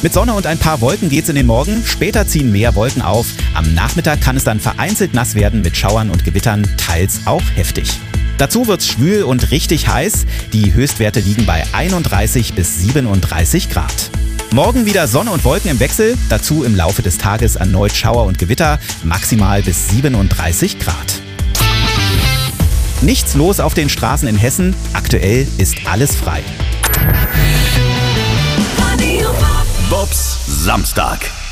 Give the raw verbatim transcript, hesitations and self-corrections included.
Mit Sonne und ein paar Wolken geht's in den Morgen. Später ziehen mehr Wolken auf. Am Nachmittag kann es dann vereinzelt nass werden mit Schauern und Gewittern, teils auch heftig. Dazu wird's schwül und richtig heiß. Die Höchstwerte liegen bei einunddreißig bis siebenunddreißig Grad. Morgen wieder Sonne und Wolken im Wechsel. Dazu im Laufe des Tages erneut Schauer und Gewitter. Maximal bis siebenunddreißig Grad. Nichts los auf den Straßen in Hessen. Aktuell ist alles frei. Bobs Samstag.